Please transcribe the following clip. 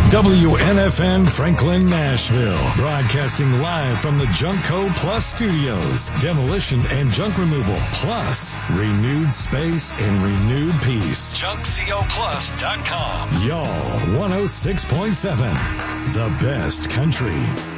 WNFN Franklin, Nashville. Broadcasting live from the Junkco Plus studios. Demolition and junk removal, plus renewed space and renewed peace. JunkCoPlus.com. Y'all 106.7. The best country.